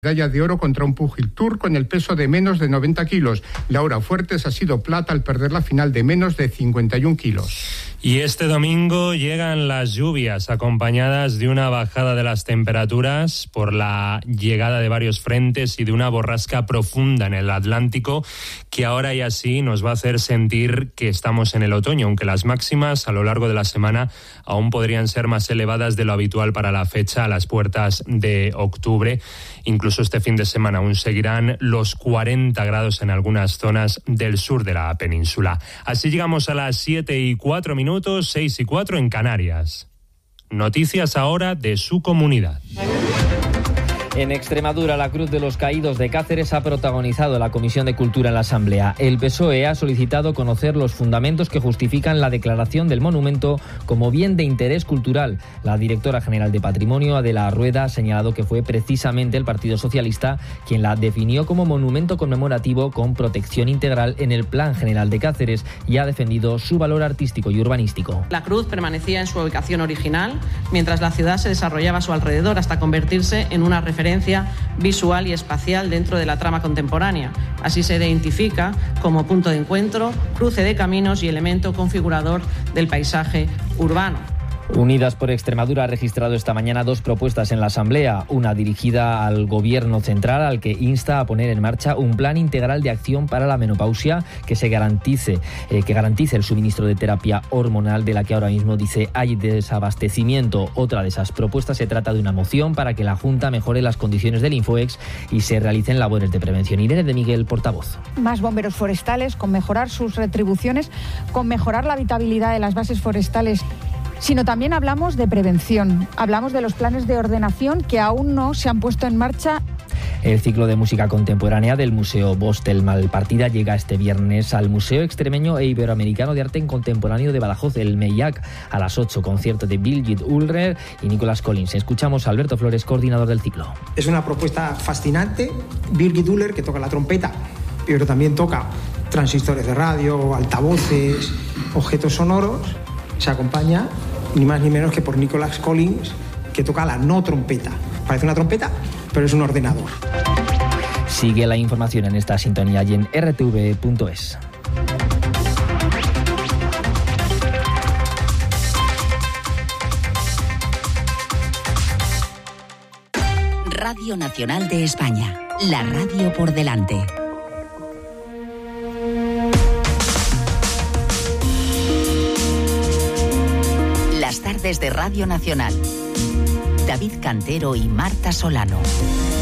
Medalla de oro contra un púgil turco en el peso de menos de 90 kilos. Laura Fuertes ha sido plata al perder la final de menos de 51 kilos. Y este domingo llegan las lluvias acompañadas de una bajada de las temperaturas por la llegada de varios frentes y de una borrasca profunda en el Atlántico que ahora y así nos va a hacer sentir que estamos en el otoño, aunque las máximas a lo largo de la semana aún podrían ser más elevadas de lo habitual para la fecha a las puertas de octubre. Incluso este fin de semana aún seguirán los 40 grados en algunas zonas del sur de la península. Así llegamos a las 7:04, 6:04 en Canarias. Noticias ahora de su comunidad. En Extremadura, la Cruz de los Caídos de Cáceres ha protagonizado la Comisión de Cultura en la Asamblea. El PSOE ha solicitado conocer los fundamentos que justifican la declaración del monumento como bien de interés cultural. La directora general de Patrimonio, Adela Rueda, ha señalado que fue precisamente el Partido Socialista quien la definió como monumento conmemorativo con protección integral en el Plan General de Cáceres y ha defendido su valor artístico y urbanístico. La cruz permanecía en su ubicación original mientras la ciudad se desarrollaba a su alrededor hasta convertirse en una referencia visual y espacial dentro de la trama contemporánea. Así se identifica como punto de encuentro, cruce de caminos y elemento configurador del paisaje urbano. Unidas por Extremadura ha registrado esta mañana 2 propuestas en la Asamblea, una dirigida al Gobierno central al que insta a poner en marcha un plan integral de acción para la menopausia que garantice el suministro de terapia hormonal de la que ahora mismo dice hay desabastecimiento. Otra de esas propuestas se trata de una moción para que la Junta mejore las condiciones del Infoex y se realicen labores de prevención. Irene de Miguel, portavoz. Más bomberos forestales, con mejorar sus retribuciones, con mejorar la habitabilidad de las bases forestales, sino también hablamos de prevención, hablamos de los planes de ordenación que aún no se han puesto en marcha. El ciclo de música contemporánea del Museo Bostel Malpartida llega este viernes al Museo Extremeño e Iberoamericano de Arte Contemporáneo de Badajoz, el MEIAC, a las 8, concierto de Birgit Ullrer y Nicholas Collins. Escuchamos a Alberto Flores, coordinador del ciclo. Es una propuesta fascinante. Birgit Ullrer, que toca la trompeta, pero también toca transistores de radio, altavoces, objetos sonoros, se acompaña ni más ni menos que por Nicholas Collins, que toca la no trompeta. Parece una trompeta, pero es un ordenador. Sigue la información en esta sintonía y en rtv.es. Radio Nacional de España, la radio por delante. Las tardes de Radio Nacional. David Cantero y Marta Solano.